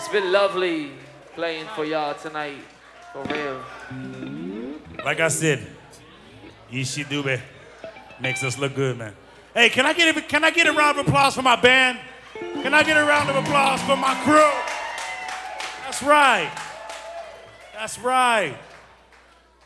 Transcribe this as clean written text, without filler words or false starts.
It's been lovely playing for y'all tonight, for real. Like I said, Ishi Dube makes us look good, man. Hey, can I get a round of applause for my band? Can I get a round of applause for my crew? That's right. That's right.